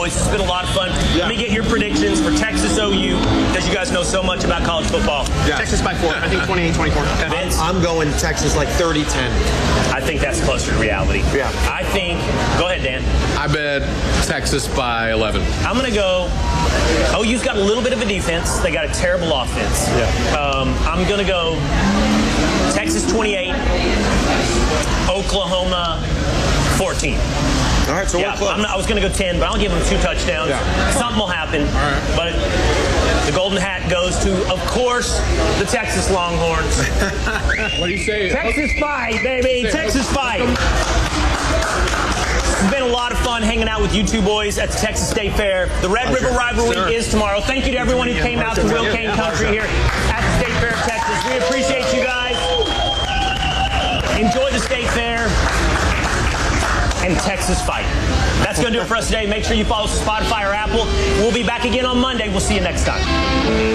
boys. It's been a lot of fun. Let me get your predictions for Texas OU, because you guys know so much about college football. Yeah. Texas by 4. I think 28-24. Vince? I'm going Texas like 30-10. I think that's closer to reality. Yeah. I think, go ahead, Dan. I bet Texas by 11. I'm going to go, OU's got a little bit of a defense. They got a terrible offense. I'm going to go Texas 28, Oklahoma 14. All right, so we're close. I was going to go 10, but I'll give them 2 touchdowns. Yeah. Something will happen. All right. But the golden hat goes to, of course, the Texas Longhorns. What do you say? Texas fight, baby. Texas fight. It's been a lot of fun hanging out with you two boys at the Texas State Fair. The Red River Rivalry is tomorrow. Thank you to everyone who came out to Will Kane Country here at the State Fair of Texas. We appreciate you guys. Enjoy the State Fair and Texas fight. That's going to do it for us today. Make sure you follow us on Spotify or Apple. We'll be back again on Monday. We'll see you next time.